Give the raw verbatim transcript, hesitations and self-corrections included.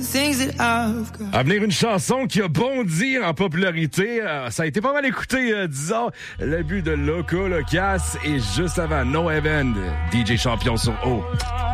À venir une chanson qui a bondi en popularité. Euh, ça a été pas mal écouté, euh, disons. Le but de Loco Locas et juste avant No Heaven, D J Champion sur O.